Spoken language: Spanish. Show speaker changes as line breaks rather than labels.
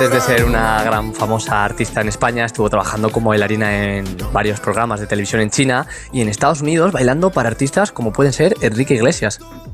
antes de ser una gran famosa artista en España, estuvo trabajando como bailarina en varios programas de televisión en China y en Estados Unidos, bailando para artistas como pueden ser Enrique Iglesias.